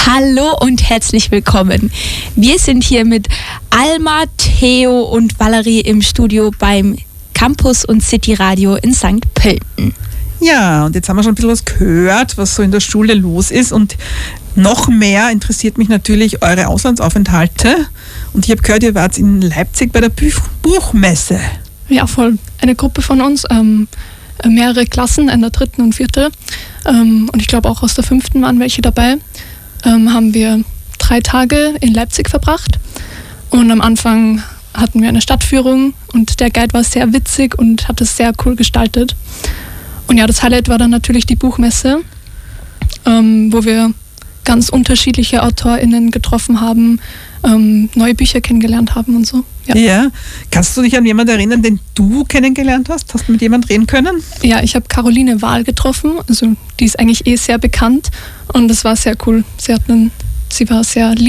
Hallo und herzlich willkommen. Wir sind hier mit Alma, Theo und Valerie im Studio beim Campus und City Radio in St. Pölten. Ja, und jetzt haben wir schon ein bisschen was gehört, was so in der Schule los ist. Und noch mehr interessiert mich natürlich eure Auslandsaufenthalte. Und ich habe gehört, ihr wart in Leipzig bei der Buchmesse. Ja, voll. Eine Gruppe von uns, mehrere Klassen in der 3. und 4. Und ich glaube auch aus der 5. waren welche dabei. Haben wir 3 Tage in Leipzig verbracht. Und am Anfang hatten wir eine Stadtführung und der Guide war sehr witzig und hat es sehr cool gestaltet. Und ja, das Highlight war dann natürlich die Buchmesse, wo wir ganz unterschiedliche AutorInnen getroffen haben, neue Bücher kennengelernt haben und so. Ja. Kannst du dich an jemanden erinnern, den du kennengelernt hast? Hast du mit jemandem reden können? Ja, ich habe Caroline Wahl getroffen, also die ist eigentlich sehr bekannt und das war sehr cool. Sie war sehr lieb